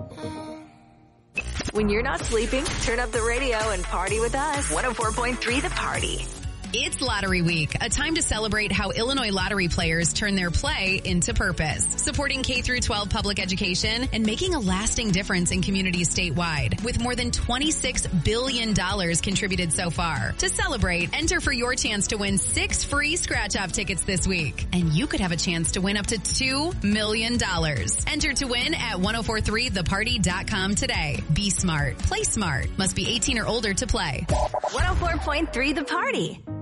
When you're not sleeping, turn up the radio and party with us. 104.3 The Party. It's Lottery Week, a time to celebrate how Illinois lottery players turn their play into purpose, supporting K-12 public education and making a lasting difference in communities statewide, with more than $26 billion contributed so far. To celebrate, enter for your chance to win 6 free scratch-off tickets this week, and you could have a chance to win up to $2 million. Enter to win at 1043theparty.com today. Be smart. Play smart. Must be 18 or older to play. 104.3 The Party.